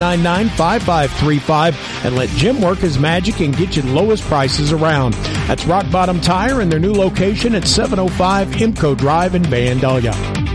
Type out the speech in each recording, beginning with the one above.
899-5535 and let Jim work his magic and get you the lowest prices around. That's Rock Bottom Tire and their new location at 705 Imco Drive in Vandalia.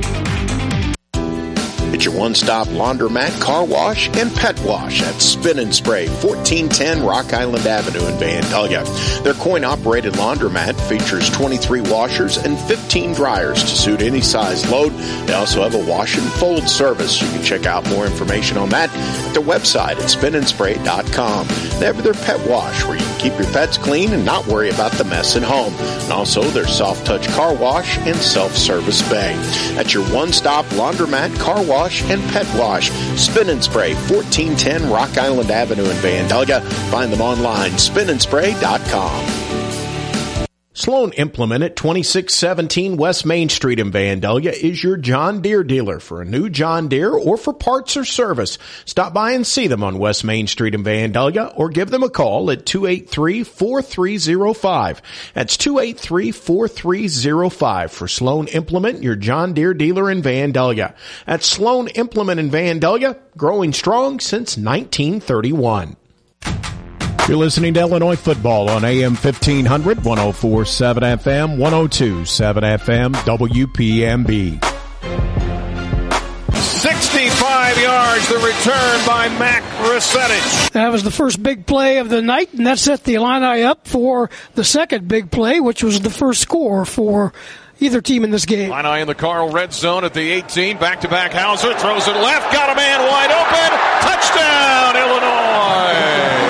It's your one-stop laundromat, car wash, and pet wash at Spin and Spray, 1410 Rock Island Avenue in Vandalia. Their coin-operated laundromat features 23 washers and 15 dryers to suit any size load. They also have a wash and fold service. You can check out more information on that at their website at spinandspray.com. They have their pet wash where you can keep your pets clean and not worry about the mess at home. And also their soft-touch car wash and self-service bay. That's your one-stop laundromat, car wash, and pet wash. Spin and Spray, 1410 Rock Island Avenue in Vandalia. Find them online, spinandspray.com. Sloan Implement at 2617 West Main Street in Vandalia is your John Deere dealer for a new John Deere or for parts or service. Stop by and see them on West Main Street in Vandalia or give them a call at 283-4305. That's 283-4305 for Sloan Implement, your John Deere dealer in Vandalia. That's Sloan Implement in Vandalia, growing strong since 1931. You're listening to Illinois football on AM 1500, 104.7 FM, 102.7 FM, WPMB. 65 yards, the return by Mac Resetich. That was the first big play of the night, and that set the Illini up for the second big play, which was the first score for either team in this game. Illini in the Carl red zone at the 18. Back-to-back Hauser throws it left. Got a man wide open. Touchdown, Illinois.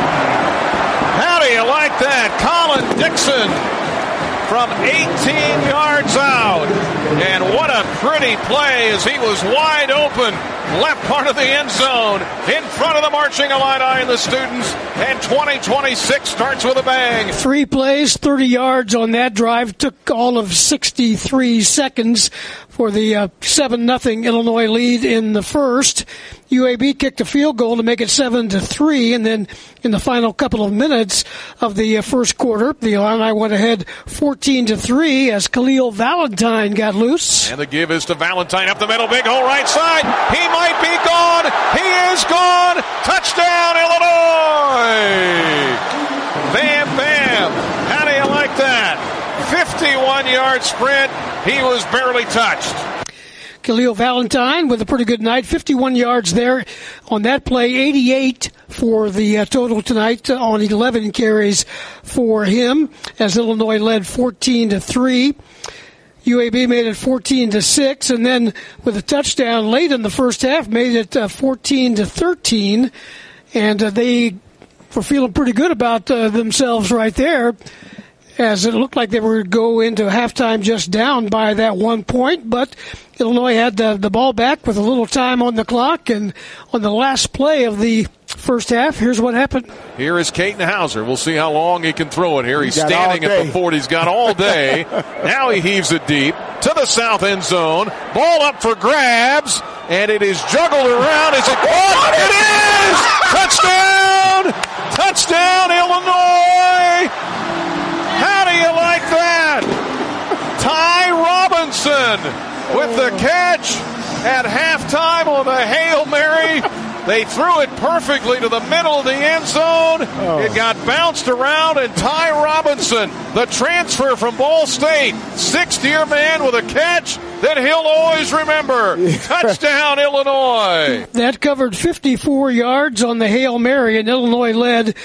How do you like that? Colin Dixon from 18 yards out. And what a pretty play as he was wide open. Left part of the end zone in front of the marching Illini and the students. And 2026 starts with a bang. 3 plays, 30 yards on that drive. Took all of 63 seconds for the 7-0 Illinois lead in the first. UAB kicked a field goal to make it 7-3, and then in the final couple of minutes of the first quarter, the Illini went ahead 14-3 as Khalil Valentine got loose. And the give is to Valentine up the middle, big hole right side. He might be gone. He is gone. Touchdown, Illinois. Bam, bam. How do you like that? 51-yard sprint. He was barely touched. Khalil Valentine with a pretty good night, 51 yards there on that play, 88 for the total tonight on 11 carries for him as Illinois led 14-3. UAB made it 14-6, and then with a touchdown late in the first half, made it 14-13, and they were feeling pretty good about themselves right there, as it looked like they were going to go into halftime just down by that 1 point, but Illinois had the ball back with a little time on the clock, and on the last play of the first half, here's what happened. Here is Caden Hauser. We'll see how long he can throw it here. He's standing at the 40. He's got all day. Now he heaves it deep to the south end zone. Ball up for grabs, and it is juggled around. Is it caught? It is! Touchdown! Touchdown, Illinois! How do you like that? Ty Robinson with the catch at halftime on the Hail Mary. They threw it perfectly to the middle of the end zone. It got bounced around, and Ty Robinson, the transfer from Ball State, sixth-year man with a catch that he'll always remember. Touchdown, Illinois. That covered 54 yards on the Hail Mary, and Illinois led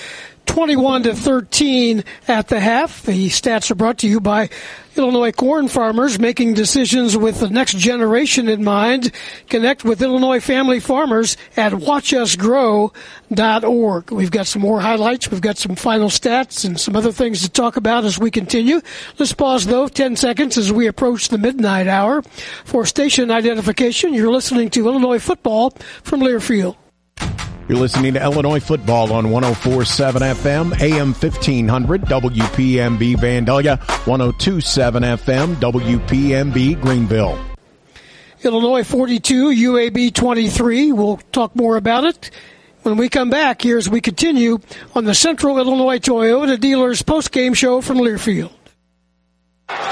21-13 at the half. The stats are brought to you by Illinois corn farmers, making decisions with the next generation in mind. Connect with Illinois family farmers at watchusgrow.org. We've got some more highlights. We've got some final stats and some other things to talk about as we continue. Let's pause, though, 10 seconds as we approach the midnight hour. For station identification, you're listening to Illinois football from Learfield. You're listening to Illinois football on 104.7 FM, AM 1500, WPMB Vandalia, 102.7 FM, WPMB Greenville. Illinois 42, UAB 23. We'll talk more about it when we come back here as we continue on the Central Illinois Toyota Dealers post-game show from Learfield.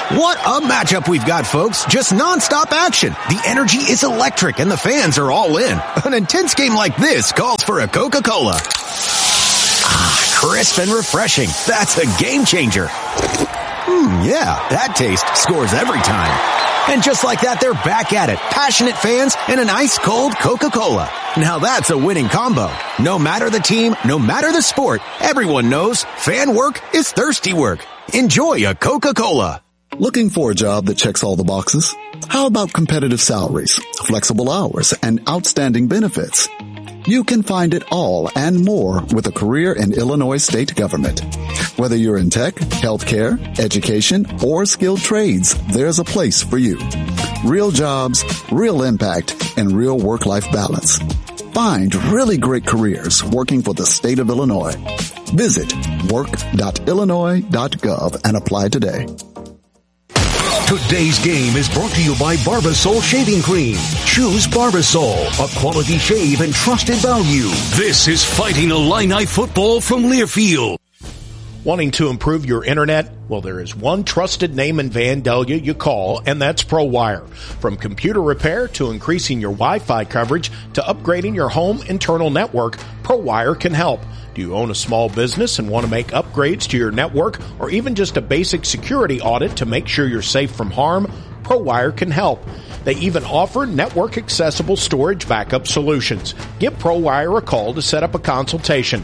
What a matchup we've got, folks. Just nonstop action. The energy is electric and the fans are all in. An intense game like this calls for a Coca-Cola. Ah, crisp and refreshing. That's a game changer. Yeah, that taste scores every time. And just like that, they're back at it. Passionate fans and an ice-cold Coca-Cola. Now that's a winning combo. No matter the team, no matter the sport, everyone knows fan work is thirsty work. Enjoy a Coca-Cola. Looking for a job that checks all the boxes? How about competitive salaries, flexible hours, and outstanding benefits? You can find it all and more with a career in Illinois state government. Whether you're in tech, healthcare, education, or skilled trades, there's a place for you. Real jobs, real impact, and real work-life balance. Find really great careers working for the state of Illinois. Visit work.illinois.gov and apply today. Today's game is brought to you by Barbasol Shaving Cream. Choose Barbasol, a quality shave and trusted value. This is Fighting Illini football from Learfield. Wanting to improve your internet? Well, there is one trusted name in Vandalia you call, and that's ProWire. From computer repair to increasing your Wi-Fi coverage to upgrading your home internal network, ProWire can help. Do you own a small business and want to make upgrades to your network or even just a basic security audit to make sure you're safe from harm? ProWire can help. They even offer network-accessible storage backup solutions. Give ProWire a call to set up a consultation.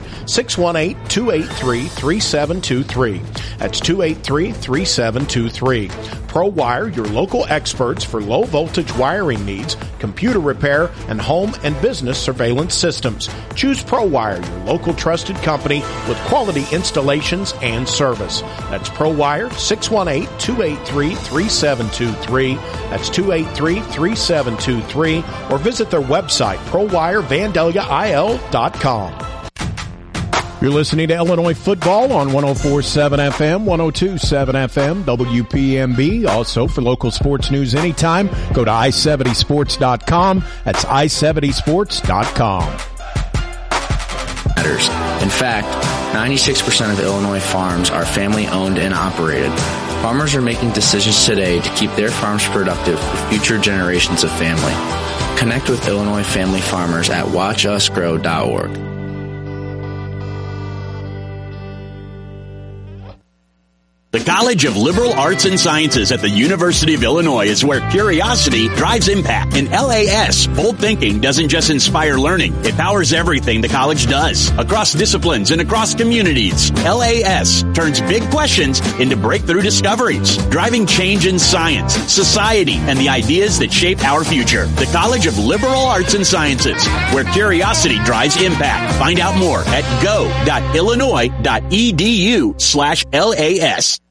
618-283-3723. That's 283-3723. ProWire, your local experts for low-voltage wiring needs, computer repair, and home and business surveillance systems. Choose ProWire, your local trusted company with quality installations and service. That's ProWire, 618-283-3723. That's 283-3723. Or visit their website, ProWireVandaliaIL.com. You're listening to Illinois football on 104.7 FM, 102.7 FM, WPMB. Also, for local sports news anytime, go to i70sports.com. That's i70sports.com. In fact, 96% of Illinois farms are family-owned and operated. Farmers are making decisions today to keep their farms productive for future generations of family. Connect with Illinois family farmers at watchusgrow.org. The College of Liberal Arts and Sciences at the University of Illinois is where curiosity drives impact. In LAS, bold thinking doesn't just inspire learning, it powers everything the college does, across disciplines and across communities. LAS turns big questions into breakthrough discoveries, driving change in science, society, and the ideas that shape our future. The College of Liberal Arts and Sciences, where curiosity drives impact. Find out more at go.illinois.edu/LAS.